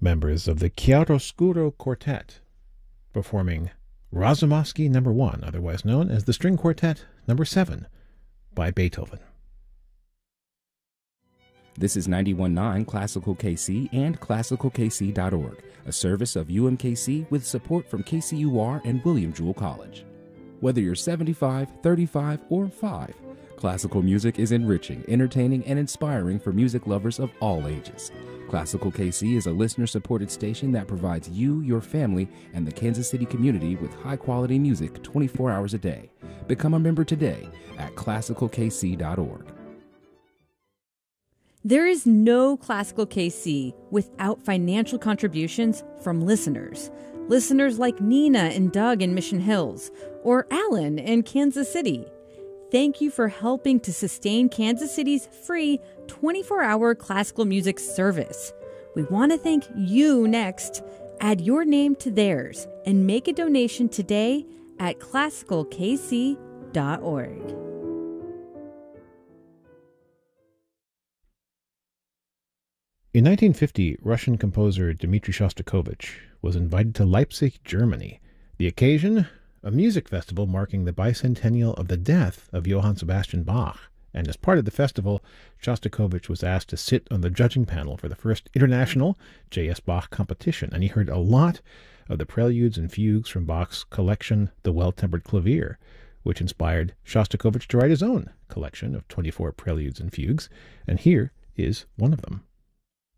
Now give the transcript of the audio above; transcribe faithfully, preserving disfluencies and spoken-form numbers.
members of the Chiaroscuro Quartet, performing Razumovsky Number One, otherwise known as the String Quartet Number Seven by Beethoven. This is ninety-one point nine Classical K C and classical k c dot org, a service of U M K C with support from K C U R and William Jewell College. Whether you're seventy-five, thirty-five, or five, classical music is enriching, entertaining, and inspiring for music lovers of all ages. Classical K C is a listener-supported station that provides you, your family, and the Kansas City community with high-quality music twenty-four hours a day. Become a member today at classical k c dot org. There is no Classical K C without financial contributions from listeners. Listeners like Nina and Doug in Mission Hills, or Alan in Kansas City. Thank you for helping to sustain Kansas City's free twenty-four hour classical music service. We want to thank you next. Add your name to theirs and make a donation today at classical k c dot org. In nineteen fifty, Russian composer Dmitri Shostakovich was invited to Leipzig, Germany. The occasion? A music festival marking the bicentennial of the death of Johann Sebastian Bach. And as part of the festival, Shostakovich was asked to sit on the judging panel for the first international J S. Bach competition, and he heard a lot of the preludes and fugues from Bach's collection, The Well-Tempered Clavier, which inspired Shostakovich to write his own collection of twenty-four preludes and fugues, and here is one of them.